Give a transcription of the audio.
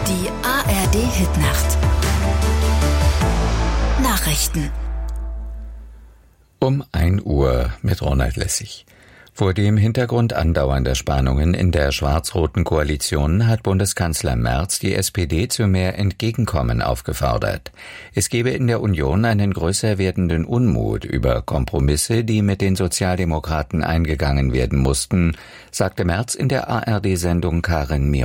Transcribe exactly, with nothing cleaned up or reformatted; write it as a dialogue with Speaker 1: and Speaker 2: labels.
Speaker 1: Die A R D-Hitnacht. Nachrichten.
Speaker 2: Um ein Uhr mit Ronald Lessig. Vor dem Hintergrund andauernder Spannungen in der schwarz-roten Koalition hat Bundeskanzler Merz die S P D zu mehr Entgegenkommen aufgefordert. Es gebe in der Union einen größer werdenden Unmut über Kompromisse, die mit den Sozialdemokraten eingegangen werden mussten, sagte Merz in der A R D-Sendung Karin Miron.